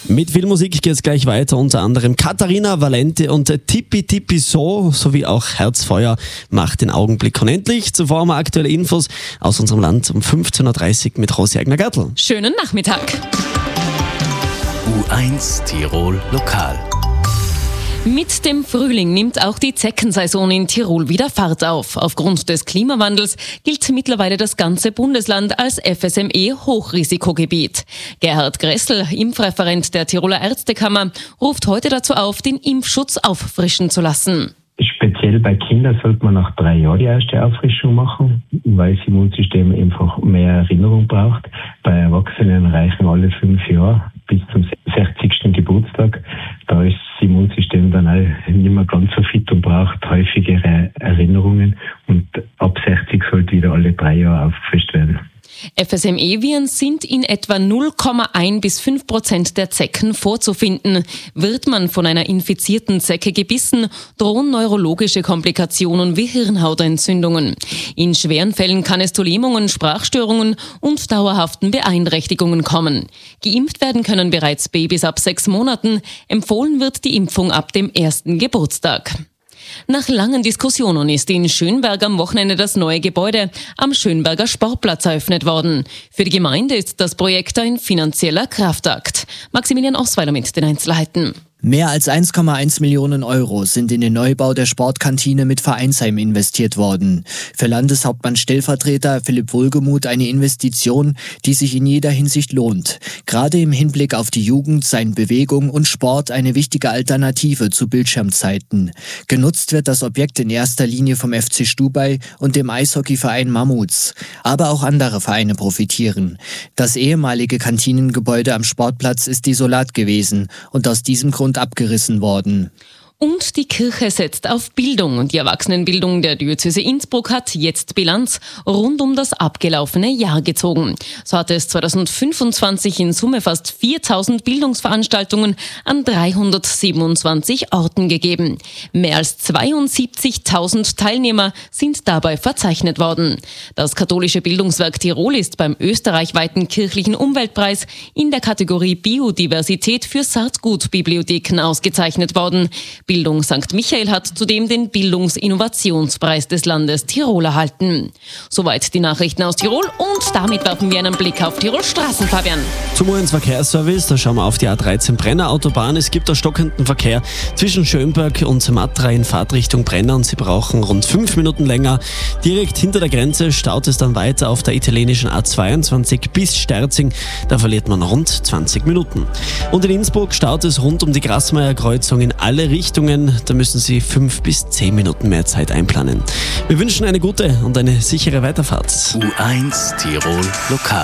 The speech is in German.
Mit viel Musik geht es gleich weiter, unter anderem Katharina Valente und Tippi Tippi So sowie auch Herzfeuer macht den Augenblick unendlich. Zuvor haben wir aktuelle Infos aus unserem Land um 15.30 Uhr mit Rosi Egner-Gertl. Schönen Nachmittag. U1 Tirol Lokal. Mit dem Frühling nimmt auch die Zeckensaison in Tirol wieder Fahrt auf. Aufgrund des Klimawandels gilt mittlerweile das ganze Bundesland als FSME-Hochrisikogebiet. Gerhard Gressel, Impfreferent der Tiroler Ärztekammer, ruft heute dazu auf, den Impfschutz auffrischen zu lassen. Speziell bei Kindern sollte man nach 3 Jahren die erste Auffrischung machen, weil das Immunsystem einfach mehr Erinnerung braucht. Bei Erwachsenen reichen alle 5 Jahre bis zum 60. Geburtstag. Da ist das Immunsystem dann auch nicht mehr ganz so fit und braucht häufigere Erinnerungen. Und ab 60 sollte wieder alle 3 Jahre auffrischt werden. FSME-Viren sind in etwa 0,1 bis 5% der Zecken vorzufinden. Wird man von einer infizierten Zecke gebissen, drohen neurologische Komplikationen wie Hirnhautentzündungen. In schweren Fällen kann es zu Lähmungen, Sprachstörungen und dauerhaften Beeinträchtigungen kommen. Geimpft werden können bereits Babys ab 6 Monaten. Empfohlen wird die Impfung ab dem 1. Geburtstag. Nach langen Diskussionen ist in Schönberg am Wochenende das neue Gebäude am Schönberger Sportplatz eröffnet worden. Für die Gemeinde ist das Projekt ein finanzieller Kraftakt. Maximilian Osweiler mit den Einzelheiten. Mehr als 1,1 Millionen Euro sind in den Neubau der Sportkantine mit Vereinsheim investiert worden. Für Landeshauptmann Stellvertreter Philipp Wohlgemuth eine Investition, die sich in jeder Hinsicht lohnt. Gerade im Hinblick auf die Jugend seien Bewegung und Sport eine wichtige Alternative zu Bildschirmzeiten. Genutzt wird das Objekt in erster Linie vom FC Stubai und dem Eishockeyverein Mammuts. Aber auch andere Vereine profitieren. Das ehemalige Kantinengebäude am Sportplatz ist desolat gewesen und aus diesem Grund abgerissen worden. Und die Kirche setzt auf Bildung. Die Erwachsenenbildung der Diözese Innsbruck hat jetzt Bilanz rund um das abgelaufene Jahr gezogen. So hat es 2025 in Summe fast 4.000 Bildungsveranstaltungen an 327 Orten gegeben. Mehr als 72.000 Teilnehmer sind dabei verzeichnet worden. Das katholische Bildungswerk Tirol ist beim österreichweiten kirchlichen Umweltpreis in der Kategorie Biodiversität für Saatgutbibliotheken ausgezeichnet worden. Bildung St. Michael hat zudem den Bildungsinnovationspreis des Landes Tirol erhalten. Soweit die Nachrichten aus Tirol und damit werfen wir einen Blick auf Tirol Straßen, Fabian. Zum ins Verkehrsservice, da schauen wir auf die A13 Brenner Autobahn. Es gibt da stockenden Verkehr zwischen Schönberg und Matra in Fahrtrichtung Brenner und Sie brauchen rund 5 Minuten länger. Direkt hinter der Grenze staut es dann weiter auf der italienischen A22 bis Sterzing. Da verliert man rund 20 Minuten. Und in Innsbruck staut es rund um die Grassmeier-Kreuzung in alle Richtungen. Da müssen Sie 5 bis 10 Minuten mehr Zeit einplanen. Wir wünschen eine gute und eine sichere Weiterfahrt. U1 Tirol Lokal.